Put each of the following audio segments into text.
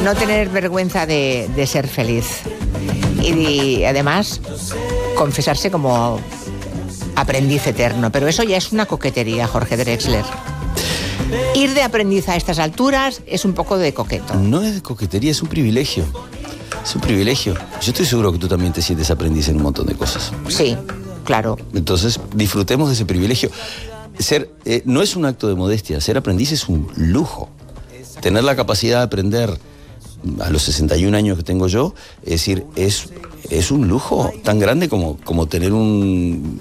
No tener vergüenza de ser feliz. Y además, confesarse como aprendiz eterno. Pero eso ya es una coquetería, Jorge Drexler. Ir de aprendiz a estas alturas es un poco de coqueto. No es de coquetería, es un privilegio. Es un privilegio. Yo estoy seguro que tú también te sientes aprendiz en un montón de cosas. Sí, claro. Entonces, disfrutemos de ese privilegio. No es un acto de modestia, ser aprendiz es un lujo. Tener la capacidad de aprender a los 61 años que tengo yo, es decir, es un lujo tan grande como tener un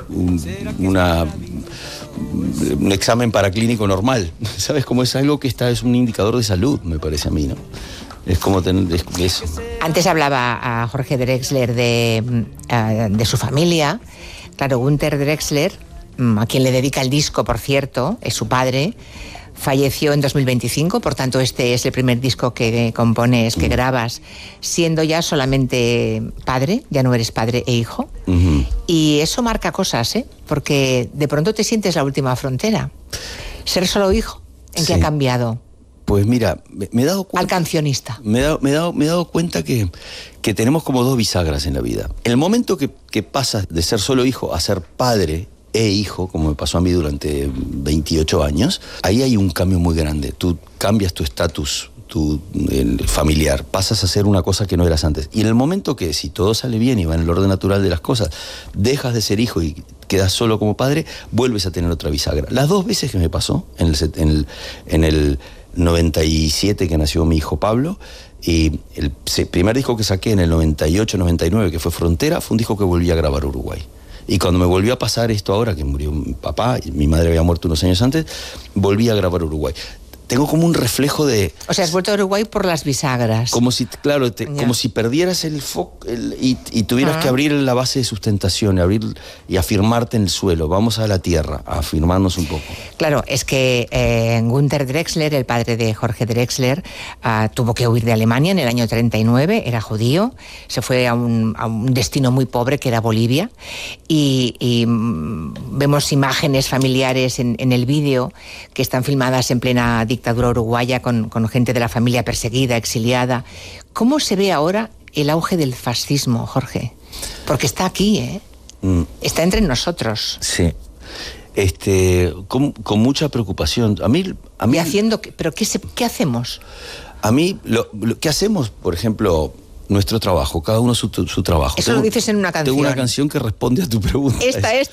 examen paraclínico normal. ¿Sabes? Como es algo que es un indicador de salud, me parece a mí, ¿no? Es como tener eso. Antes hablaba a Jorge Drexler de su familia. Claro, Günter Drexler, a quien le dedica el disco, por cierto, es su padre, falleció en 2025, por tanto este es el primer disco que compones, que grabas, siendo ya solamente padre, ya no eres padre e hijo. Y eso marca cosas, ¿eh? Porque de pronto te sientes la última frontera. Ser solo hijo, ¿en qué ha cambiado? Pues mira, me he dado cuenta... Al cancionista. Me he dado cuenta que tenemos como dos bisagras en la vida. En el momento que pasas de ser solo hijo a ser padre e hijo, como me pasó a mí durante 28 años, ahí hay un cambio muy grande. Tú cambias tu estatus familiar, pasas a ser una cosa que no eras antes. Y en el momento que, si todo sale bien y va en el orden natural de las cosas, dejas de ser hijo y quedas solo como padre, vuelves a tener otra bisagra. Las dos veces que me pasó, en el 97 que nació mi hijo Pablo, y el primer disco que saqué en el 98-99, que fue Frontera, fue un disco que volví a grabar a Uruguay. Y cuando me volvió a pasar esto ahora, que murió mi papá, y mi madre había muerto unos años antes, volví a grabar Uruguay. Tengo como un reflejo de... O sea, has vuelto a Uruguay por las bisagras. Como si, claro, como si perdieras el foco y tuvieras que abrir la base de sustentación, abrir y afirmarte en el suelo. Vamos a la tierra, a afirmarnos un poco. Claro, es que Günter Drexler, el padre de Jorge Drexler, tuvo que huir de Alemania en el año 39, era judío, se fue a un destino muy pobre que era Bolivia, y vemos imágenes familiares en el vídeo que están filmadas en plena dictadura uruguaya con gente de la familia perseguida, exiliada. ¿Cómo se ve ahora el auge del fascismo, Jorge? Porque está aquí, ¿eh? Está entre nosotros. Sí. Con mucha preocupación. A mí ¿Pero qué hacemos? A mí, ¿qué hacemos? Por ejemplo, nuestro trabajo, cada uno su trabajo. Eso lo dices en una canción. Tengo una canción que responde a tu pregunta. Esta es